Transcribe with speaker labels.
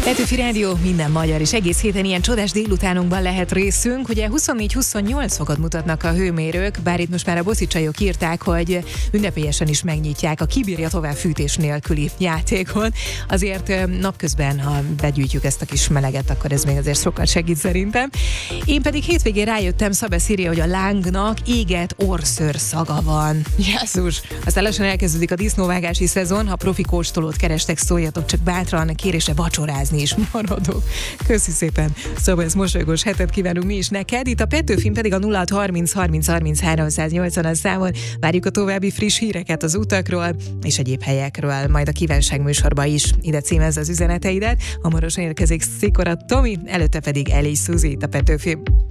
Speaker 1: Petőfi Rádió, minden magyar, és egész héten ilyen csodás délutánunkban lehet részünk. Ugye 24-28 fokot mutatnak a hőmérők, bár itt most már a boszicsajok írták, hogy ünnepélyesen is megnyitják a kibírja tovább fűtés nélküli játékot. Azért napközben, ha begyűjtjük ezt a kis meleget, akkor ez még azért sokat segít szerintem. Én pedig hétvégén rájöttem, Szabesz írja, hogy a lángnak éget orszőr szaga van. Jézus! Aztán lassan elkezdődik a disznóvágási szezon, ha profi kóstolót kerestek, szóljatok csak bátran, kérésre vacsorázni is maradok. Köszi szépen. Szóval ez mosolygós hetet kívánunk mi is neked. Itt a Petőfin pedig a 0630 30 30 380 számon várjuk a további friss híreket az utakról és egyéb helyekről, majd a kívánság műsorba is ide címezz az üzeneteidet. Hamarosan érkezik Szikora Tomi, előtte pedig Eli Suzi itt a Petőfin.